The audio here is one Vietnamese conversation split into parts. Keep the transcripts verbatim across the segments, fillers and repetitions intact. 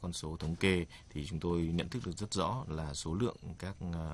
con số thống kê thì chúng tôi nhận thức được rất rõ là số lượng các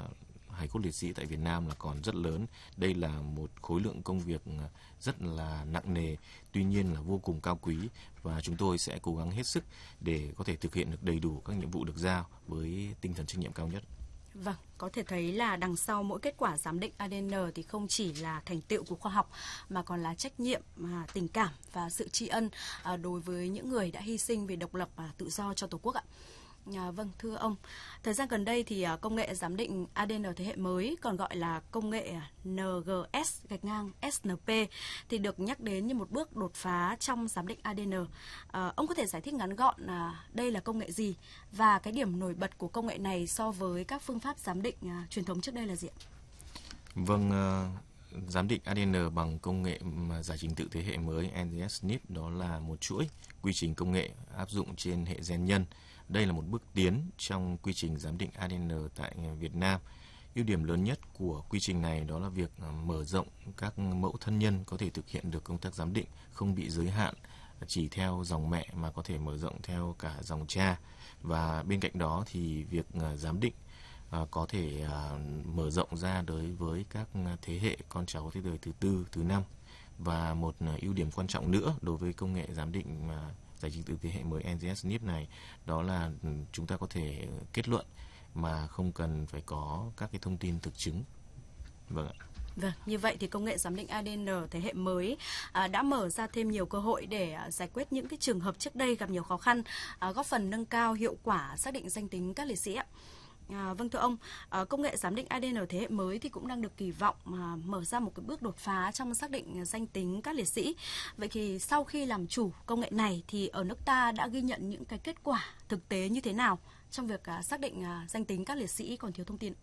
hài cốt liệt sĩ tại Việt Nam là còn rất lớn. Đây là một khối lượng công việc rất là nặng nề, tuy nhiên là vô cùng cao quý, và chúng tôi sẽ cố gắng hết sức để có thể thực hiện được đầy đủ các nhiệm vụ được giao với tinh thần trách nhiệm cao nhất. Vâng, có thể thấy là đằng sau mỗi kết quả giám định a đê en thì không chỉ là thành tựu của khoa học mà còn là trách nhiệm, tình cảm và sự tri ân đối với những người đã hy sinh vì độc lập và tự do cho Tổ quốc ạ. À, vâng, thưa ông, thời gian gần đây thì công nghệ giám định a đê en thế hệ mới, còn gọi là công nghệ en giê ét gạch ngang ét en pê, thì được nhắc đến như một bước đột phá trong giám định a đê en. À, ông có thể giải thích ngắn gọn à, đây là công nghệ gì và cái điểm nổi bật của công nghệ này so với các phương pháp giám định à, truyền thống trước đây là gì ạ? Vâng, uh, giám định a đê en bằng công nghệ giải trình tự thế hệ mới en giê ét en i pê đó là một chuỗi quy trình công nghệ áp dụng trên hệ gen nhân. Đây là một bước tiến trong quy trình giám định a đê en tại Việt Nam. Ưu điểm lớn nhất của quy trình này đó là việc mở rộng các mẫu thân nhân có thể thực hiện được công tác giám định, không bị giới hạn chỉ theo dòng mẹ mà có thể mở rộng theo cả dòng cha. Và bên cạnh đó thì việc giám định có thể mở rộng ra đối với các thế hệ con cháu thế đời thứ tư, thứ năm. Và một ưu điểm quan trọng nữa đối với công nghệ giám định giải trình tự thế hệ mới en giê ét en i pê này đó là chúng ta có thể kết luận mà không cần phải có các cái thông tin thực chứng. Vâng ạ. Vâng, như vậy thì công nghệ giám định a đê en thế hệ mới à, đã mở ra thêm nhiều cơ hội để à, giải quyết những cái trường hợp trước đây gặp nhiều khó khăn, à, góp phần nâng cao hiệu quả xác định danh tính các liệt sĩ ạ. À, vâng thưa ông, à, công nghệ giám định a đê en thế hệ mới thì cũng đang được kỳ vọng à, mở ra một cái bước đột phá trong xác định danh tính các liệt sĩ. Vậy thì sau khi làm chủ công nghệ này thì ở nước ta đã ghi nhận những cái kết quả thực tế như thế nào trong việc à, xác định à, danh tính các liệt sĩ còn thiếu thông tin?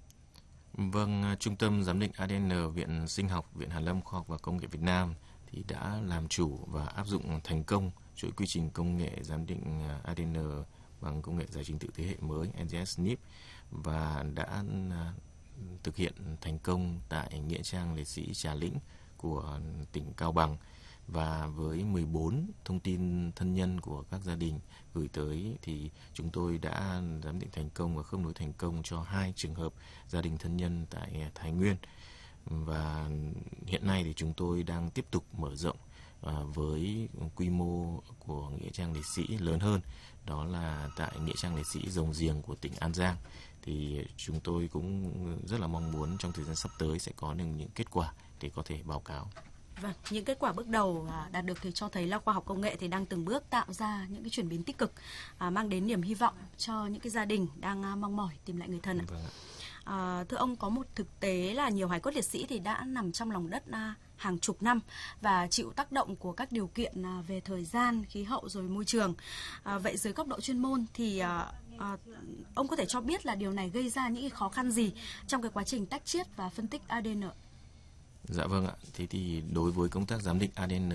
Vâng, Trung tâm Giám định a đê en Viện Sinh học, Viện Hàn lâm Khoa học và Công nghệ Việt Nam thì đã làm chủ và áp dụng thành công chuỗi quy trình công nghệ giám định a đê en bằng công nghệ giải trình tự thế hệ mới en giê ét en i pê và đã thực hiện thành công tại nghĩa trang liệt sĩ Trà Lĩnh của tỉnh Cao Bằng, và với mười bốn thông tin thân nhân của các gia đình gửi tới thì chúng tôi đã giám định thành công và khớp nối thành công cho hai trường hợp gia đình thân nhân tại Thái Nguyên. Và hiện nay thì chúng tôi đang tiếp tục mở rộng à, với quy mô của nghĩa trang liệt sĩ lớn hơn, đó là tại nghĩa trang liệt sĩ Rồng Giềng của tỉnh An Giang. Thì chúng tôi cũng rất là mong muốn trong thời gian sắp tới sẽ có được những kết quả để có thể báo cáo. Vâng, những kết quả bước đầu đạt được thì cho thấy là khoa học công nghệ thì đang từng bước tạo ra những cái chuyển biến tích cực, à, mang đến niềm hy vọng cho những cái gia đình đang mong mỏi tìm lại người thân. Vâng. À, thưa ông, có một thực tế là nhiều hài cốt liệt sĩ thì đã nằm trong lòng đất à, hàng chục năm và chịu tác động của các điều kiện à, về thời gian, khí hậu rồi môi trường. À, vậy dưới góc độ chuyên môn thì à, à, ông có thể cho biết là điều này gây ra những cái khó khăn gì trong cái quá trình tách chiết và phân tích a đê en? Dạ vâng ạ. Thế thì đối với công tác giám định a đê en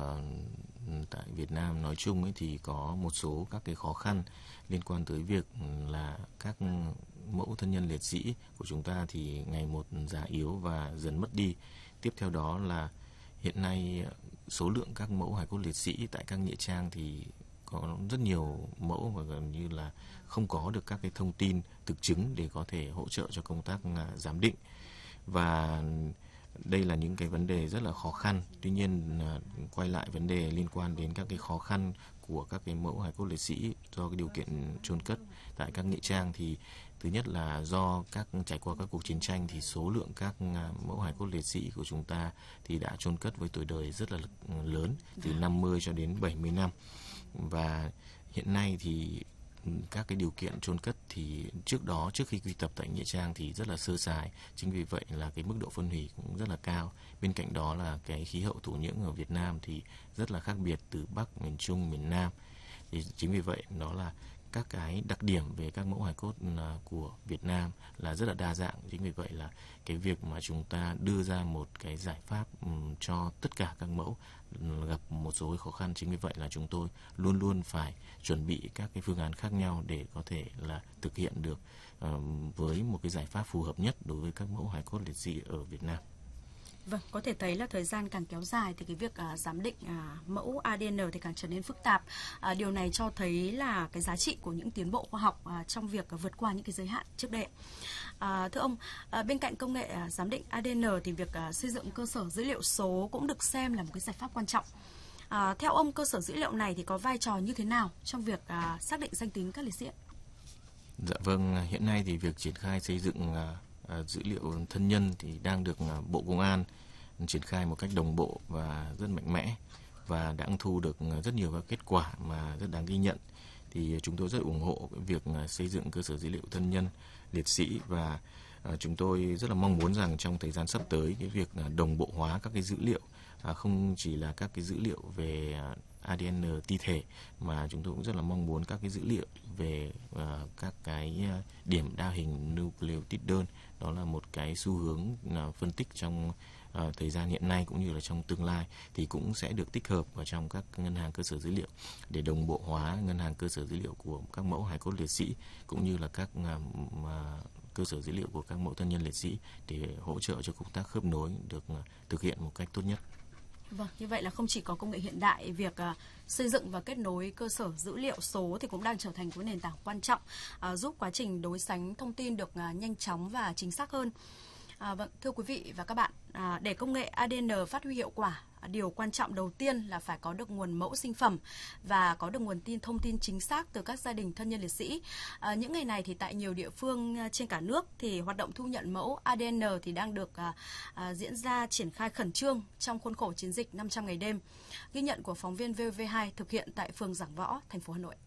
tại Việt Nam nói chung ấy thì có một số các cái khó khăn liên quan tới việc là các mẫu thân nhân liệt sĩ của chúng ta thì ngày một già yếu và dần mất đi. Tiếp theo đó là hiện nay số lượng các mẫu hài cốt liệt sĩ tại các nghĩa trang thì có rất nhiều mẫu và gần như là không có được các cái thông tin thực chứng để có thể hỗ trợ cho công tác giám định. Và đây là những cái vấn đề rất là khó khăn. Tuy nhiên quay lại vấn đề liên quan đến các cái khó khăn của các cái mẫu hài cốt liệt sĩ do cái điều kiện chôn cất tại các nghĩa trang thì thứ nhất là do các trải qua các cuộc chiến tranh thì số lượng các mẫu hài cốt liệt sĩ của chúng ta thì đã chôn cất với tuổi đời rất là lớn, từ năm mươi cho đến bảy mươi năm. Và hiện nay thì các cái điều kiện chôn cất thì trước đó, trước khi quy tập tại nghĩa trang thì rất là sơ sài, chính vì vậy là cái mức độ phân hủy cũng rất là cao. Bên cạnh đó là cái khí hậu thổ nhưỡng ở Việt Nam thì rất là khác biệt từ Bắc, miền Trung, miền Nam. Thì chính vì vậy đó là các cái đặc điểm về các mẫu hài cốt của Việt Nam là rất là đa dạng. Chính vì vậy là cái việc mà chúng ta đưa ra một cái giải pháp um, cho tất cả các mẫu gặp một số khó khăn. Chính vì vậy là chúng tôi luôn luôn phải chuẩn bị các cái phương án khác nhau để có thể là thực hiện được um, với một cái giải pháp phù hợp nhất đối với các mẫu hài cốt liệt sĩ ở Việt Nam. Vâng, có thể thấy là thời gian càng kéo dài thì cái việc uh, giám định uh, mẫu a đê en thì càng trở nên phức tạp. Uh, điều này cho thấy là cái giá trị của những tiến bộ khoa học uh, trong việc uh, vượt qua những cái giới hạn trước đây. Uh, thưa ông, uh, bên cạnh công nghệ uh, giám định a đê en thì việc uh, xây dựng cơ sở dữ liệu số cũng được xem là một cái giải pháp quan trọng. Uh, theo ông, cơ sở dữ liệu này thì có vai trò như thế nào trong việc uh, xác định danh tính các liệt sĩ? Dạ vâng, hiện nay thì việc triển khai xây dựng uh, dữ liệu thân nhân thì đang được uh, Bộ Công an triển khai một cách đồng bộ và rất mạnh mẽ và đã thu được rất nhiều các kết quả mà rất đáng ghi nhận. Thì chúng tôi rất ủng hộ cái việc uh, xây dựng cơ sở dữ liệu thân nhân liệt sĩ và uh, chúng tôi rất là mong muốn rằng trong thời gian sắp tới cái việc uh, đồng bộ hóa các cái dữ liệu uh, không chỉ là các cái dữ liệu về uh, a đê en thi thể mà chúng tôi cũng rất là mong muốn các cái dữ liệu về uh, các cái điểm đa hình nucleotide đơn, đó là một cái xu hướng uh, phân tích trong uh, thời gian hiện nay cũng như là trong tương lai thì cũng sẽ được tích hợp vào trong các ngân hàng cơ sở dữ liệu để đồng bộ hóa ngân hàng cơ sở dữ liệu của các mẫu hài cốt liệt sĩ cũng như là các uh, uh, cơ sở dữ liệu của các mẫu thân nhân liệt sĩ để hỗ trợ cho công tác khớp nối được uh, thực hiện một cách tốt nhất. Vâng, như vậy là không chỉ có công nghệ hiện đại, việc uh, xây dựng và kết nối cơ sở dữ liệu số thì cũng đang trở thành một nền tảng quan trọng uh, giúp quá trình đối sánh thông tin được uh, nhanh chóng và chính xác hơn. À, vâng, thưa quý vị và các bạn, à, để công nghệ a đê en phát huy hiệu quả, à, điều quan trọng đầu tiên là phải có được nguồn mẫu sinh phẩm và có được nguồn tin thông tin chính xác từ các gia đình thân nhân liệt sĩ. À, những ngày này thì tại nhiều địa phương trên cả nước thì hoạt động thu nhận mẫu a đê en thì đang được à, à, diễn ra triển khai khẩn trương trong khuôn khổ chiến dịch năm trăm ngày đêm. Ghi nhận của phóng viên vê o vê hai thực hiện tại phường Giảng Võ, thành phố Hà Nội.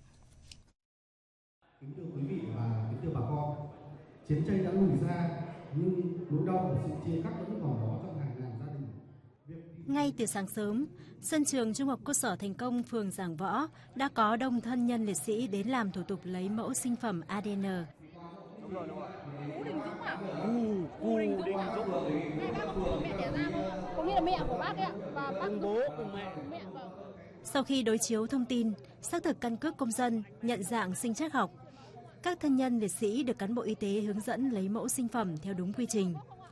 Kính thưa quý vị và kính thưa bà con, chiến tranh đã lùi ra nhưng nỗi đau của sự chia cắt vẫn còn đó trong hàng ngàn gia đình. Ngay từ sáng sớm, sân trường Trung học cơ sở Thành Công, phường Giảng Võ đã có đông thân nhân liệt sĩ đến làm thủ tục lấy mẫu sinh phẩm a đê en. Đúng rồi, đúng rồi. Cú Đình Dũng à? Cú, Cú Đình Dũng. Mẹ bác có mẹ đẻ ra không? Có nghĩa là mẹ của bác ấy ạ. Và bác cùng bố cùng mẹ. Cùng mẹ vâng. Sau khi đối chiếu thông tin, xác thực căn cước công dân, nhận dạng sinh trắc học, các thân nhân liệt sĩ được cán bộ y tế hướng dẫn lấy mẫu sinh phẩm theo đúng quy trình.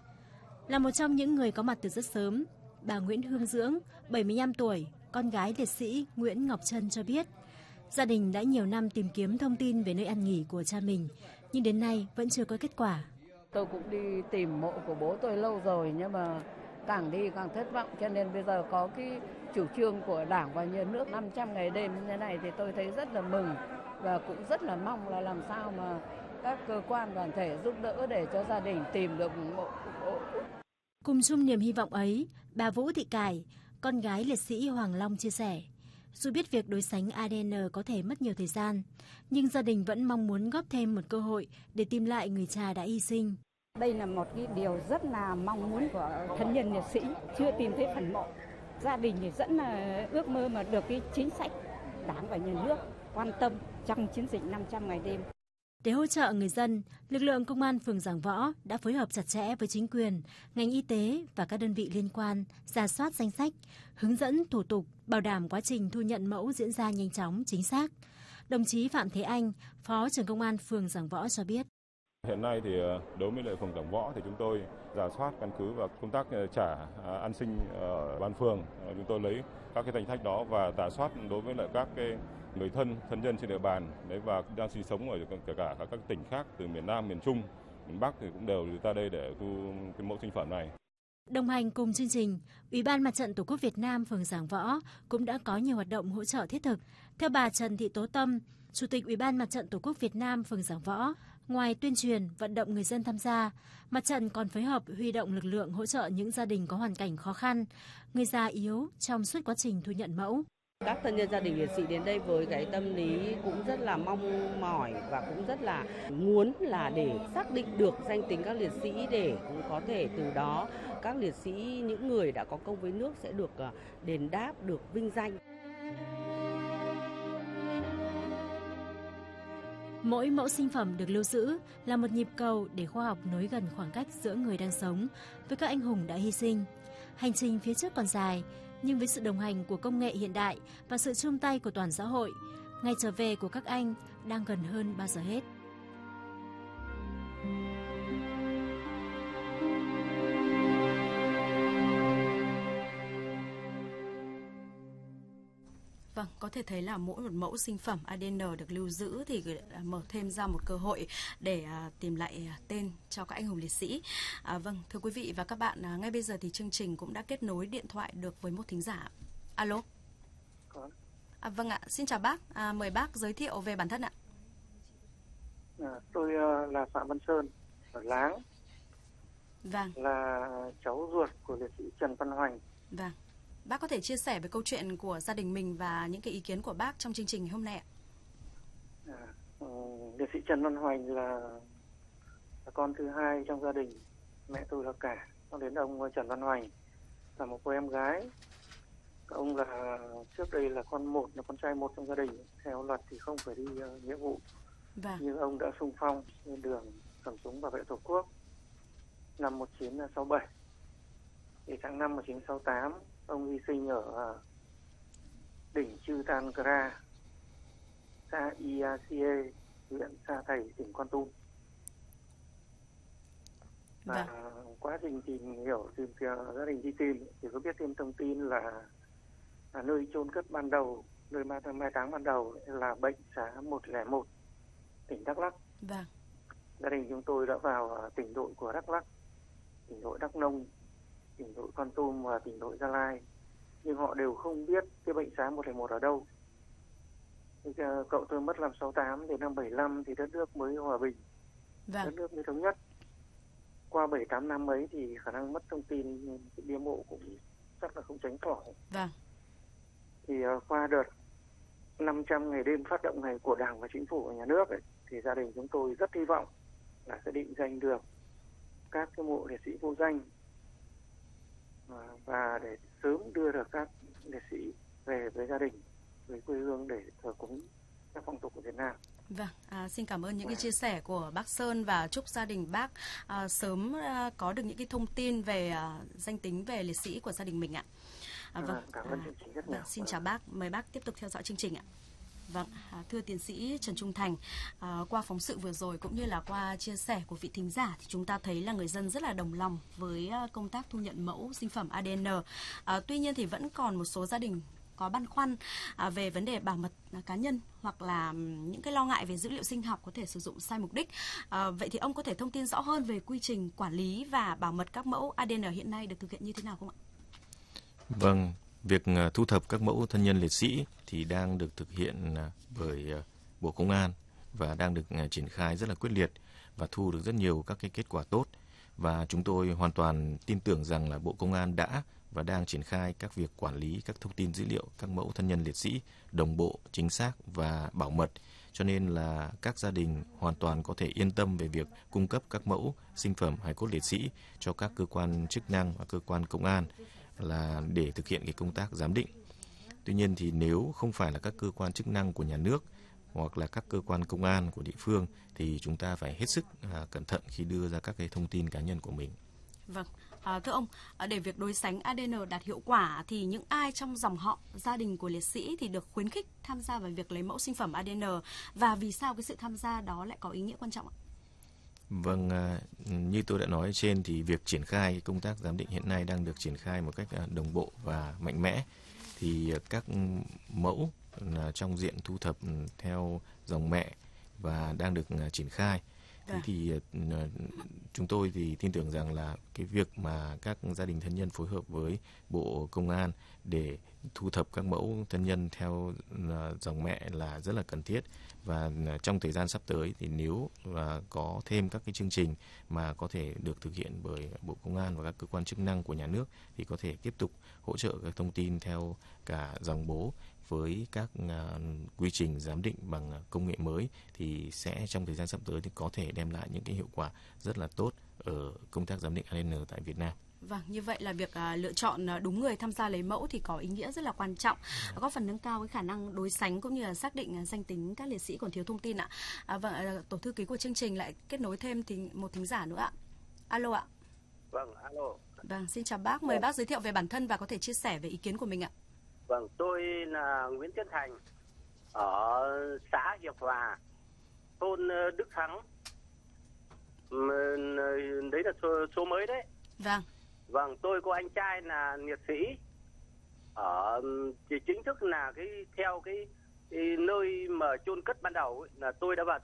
Là một trong những người có mặt từ rất sớm, bà Nguyễn Hương Dưỡng, bảy mươi lăm tuổi, con gái liệt sĩ Nguyễn Ngọc Trân cho biết, gia đình đã nhiều năm tìm kiếm thông tin về nơi ăn nghỉ của cha mình, nhưng đến nay vẫn chưa có kết quả. Tôi cũng đi tìm mộ của bố tôi lâu rồi, nhưng mà càng đi càng thất vọng, cho nên bây giờ có cái chủ trương của Đảng và Nhà nước năm trăm ngày đêm như thế này thì tôi thấy rất là mừng và cũng rất là mong là làm sao mà các cơ quan đoàn thể giúp đỡ để cho gia đình tìm được mộ của bố. Cùng chung niềm hy vọng ấy, bà Vũ Thị Cải, con gái liệt sĩ Hoàng Long chia sẻ, dù biết việc đối sánh a đê en có thể mất nhiều thời gian, nhưng gia đình vẫn mong muốn góp thêm một cơ hội để tìm lại người cha đã hy sinh. Đây là một cái điều rất là mong muốn của thân nhân liệt sĩ, chưa tìm thấy phần mộ. Gia đình thì rất là ước mơ mà được cái chính sách Đảng và Nhà nước quan tâm trong chiến dịch năm trăm ngày đêm. Để hỗ trợ người dân, lực lượng công an phường Giảng Võ đã phối hợp chặt chẽ với chính quyền, ngành y tế và các đơn vị liên quan, rà soát danh sách, hướng dẫn thủ tục, bảo đảm quá trình thu nhận mẫu diễn ra nhanh chóng, chính xác. Đồng chí Phạm Thế Anh, Phó trưởng công an phường Giảng Võ cho biết. Hiện nay thì đối với lại phường Giảng Võ thì chúng tôi rà soát căn cứ vào công tác trả an sinh ở ban phường, chúng tôi lấy các cái danh sách đó và rà soát đối với lại các cái người thân, thân nhân trên địa bàn đấy và đang sinh sống ở kể cả các tỉnh khác từ miền Nam, miền Trung, miền Bắc thì cũng đều ra đây để thu cái mẫu sinh phẩm này. Đồng hành cùng chương trình, Ủy ban Mặt trận Tổ quốc Việt Nam phường Giảng Võ cũng đã có nhiều hoạt động hỗ trợ thiết thực. Theo bà Trần Thị Tố Tâm, Chủ tịch Ủy ban Mặt trận Tổ quốc Việt Nam phường Giảng Võ, ngoài tuyên truyền, vận động người dân tham gia, mặt trận còn phối hợp huy động lực lượng hỗ trợ những gia đình có hoàn cảnh khó khăn, người già yếu trong suốt quá trình thu nhận mẫu. Các thân nhân gia đình liệt sĩ đến đây với cái tâm lý cũng rất là mong mỏi và cũng rất là muốn là để xác định được danh tính các liệt sĩ để cũng có thể từ đó các liệt sĩ, những người đã có công với nước sẽ được đền đáp, được vinh danh. Mỗi mẫu sinh phẩm được lưu giữ là một nhịp cầu để khoa học nối gần khoảng cách giữa người đang sống với các anh hùng đã hy sinh. Hành trình phía trước còn dài, nhưng với sự đồng hành của công nghệ hiện đại và sự chung tay của toàn xã hội, ngày trở về của các anh đang gần hơn bao giờ hết. có thể thấy là mỗi một mẫu sinh phẩm a đê en được lưu giữ thì mở thêm ra một cơ hội để à, tìm lại tên cho các anh hùng liệt sĩ. À, vâng, thưa quý vị và các bạn, à, ngay bây giờ thì chương trình cũng đã kết nối điện thoại được với một thính giả. Alo. À, vâng ạ, xin chào bác, à, mời bác giới thiệu về bản thân ạ. À, tôi uh, là Phạm Văn Sơn ở Láng. Vâng. Là cháu ruột của liệt sĩ Trần Văn Hoành. Vâng. Bác có thể chia sẻ về câu chuyện của gia đình mình và những cái ý kiến của bác trong chương trình ngày hôm nay ạ? À, uh, liệt sĩ Trần Văn Hoành là, là con thứ hai trong gia đình. Mẹ tôi là cả. Sau đến ông Trần Văn Hoành là một cô em gái. Ông là trước đây là con một, là con trai một trong gia đình. Theo luật thì không phải đi uh, nghĩa vụ. Vâng. Nhưng ông đã xung phong lên đường cầm súng bảo vệ Tổ quốc năm một nghìn chín trăm sáu mươi bảy. Thì tháng năm một nghìn chín trăm sáu mươi tám, ông hy sinh ở uh, đỉnh Chư Tan Kra, xã Ia Sie, huyện Sa Thầy, tỉnh Kon Tum. Và vâng. quá trình tìm hiểu, tìm gia đình đi tìm thì có biết thêm thông tin là, là nơi chôn cất ban đầu, nơi mai táng ban đầu là bệnh xá một không một, tỉnh Đắk Lắk. Vâng. Gia đình chúng tôi đã vào tỉnh đội của Đắk Lắk, tỉnh đội Đắk Nông, tỉnh đội Kon Tum và tỉnh đội Gia Lai, nhưng họ đều không biết cái bệnh xá một không một ở đâu. Thì, uh, cậu tôi mất năm sáu tám, thì năm bảy lăm thì đất nước mới hòa bình, vâng. đất nước mới thống nhất. Qua bảy tám năm ấy thì khả năng mất thông tin cái bia mộ cũng chắc là không tránh khỏi. Vâng. Thì uh, qua đợt năm trăm ngày đêm phát động này của Đảng và Chính phủ và Nhà nước ấy, thì gia đình chúng tôi rất hy vọng là sẽ định danh được các cái mộ liệt sĩ vô danh và để sớm đưa được các liệt sĩ về với gia đình, với quê hương để thờ cúng các phong tục của Việt Nam. Vâng, à, xin cảm ơn những cái chia sẻ của bác Sơn và chúc gia đình bác à, sớm à, có được những cái thông tin về à, danh tính về liệt sĩ của gia đình mình ạ. À, vâng, cảm ơn chương trình rất nhiều. Vâng, xin chào bác, mời bác tiếp tục theo dõi chương trình ạ. Vâng, thưa tiến sĩ Trần Trung Thành, à, qua phóng sự vừa rồi cũng như là qua chia sẻ của vị thính giả thì chúng ta thấy là người dân rất là đồng lòng với công tác thu nhận mẫu sinh phẩm a đê en. À, tuy nhiên thì vẫn còn một số gia đình có băn khoăn à, về vấn đề bảo mật à, cá nhân hoặc là những cái lo ngại về dữ liệu sinh học có thể sử dụng sai mục đích. À, vậy thì ông có thể thông tin rõ hơn về quy trình quản lý và bảo mật các mẫu a đê en hiện nay được thực hiện như thế nào không ạ? Vâng. Việc thu thập các mẫu thân nhân liệt sĩ thì đang được thực hiện bởi Bộ Công an và đang được triển khai rất là quyết liệt và thu được rất nhiều các cái kết quả tốt. Và chúng tôi hoàn toàn tin tưởng rằng là Bộ Công an đã và đang triển khai các việc quản lý các thông tin dữ liệu các mẫu thân nhân liệt sĩ đồng bộ, chính xác và bảo mật. Cho nên là các gia đình hoàn toàn có thể yên tâm về việc cung cấp các mẫu sinh phẩm hài cốt liệt sĩ cho các cơ quan chức năng và cơ quan công an là để thực hiện cái công tác giám định. Tuy nhiên thì nếu không phải là các cơ quan chức năng của nhà nước hoặc là các cơ quan công an của địa phương thì chúng ta phải hết sức à, cẩn thận khi đưa ra các cái thông tin cá nhân của mình. Vâng, à, thưa ông, để việc đối sánh a đê en đạt hiệu quả thì những ai trong dòng họ, gia đình của liệt sĩ thì được khuyến khích tham gia vào việc lấy mẫu sinh phẩm a đê en và vì sao cái sự tham gia đó lại có ý nghĩa quan trọng ạ? Vâng, như tôi đã nói trên thì việc triển khai công tác giám định hiện nay đang được triển khai một cách đồng bộ và mạnh mẽ. Thì các mẫu trong diện thu thập theo dòng mẹ và đang được triển khai. Thế thì chúng tôi thì tin tưởng rằng là cái việc mà các gia đình thân nhân phối hợp với Bộ Công an để thu thập các mẫu thân nhân theo dòng mẹ là rất là cần thiết. Và trong thời gian sắp tới thì nếu là có thêm các cái chương trình mà có thể được thực hiện bởi Bộ Công an và các cơ quan chức năng của nhà nước thì có thể tiếp tục hỗ trợ các thông tin theo cả dòng bố với các uh, quy trình giám định bằng công nghệ mới thì sẽ trong thời gian sắp tới thì có thể đem lại những cái hiệu quả rất là tốt ở công tác giám định a đê en tại Việt Nam. Vâng, như vậy là việc uh, lựa chọn uh, đúng người tham gia lấy mẫu thì có ý nghĩa rất là quan trọng, ừ. góp phần nâng cao cái khả năng đối sánh cũng như là xác định uh, danh tính các liệt sĩ còn thiếu thông tin ạ. À, vâng, uh, tổ thư ký của chương trình lại kết nối thêm thì một thính giả nữa ạ. Alo ạ. Vâng, alo. Vâng, xin chào bác, mời bác giới thiệu về bản thân và có thể chia sẻ về ý kiến của mình ạ. Vâng, tôi là Nguyễn Tiến Thành ở xã Hiệp Hòa, thôn Đức Thắng. Đấy là số, số mới đấy. Vâng. Vâng, tôi có anh trai là liệt sĩ ở chỉ chính thức là cái theo cái, cái nơi mà chôn cất ban đầu ấy, là tôi đã vào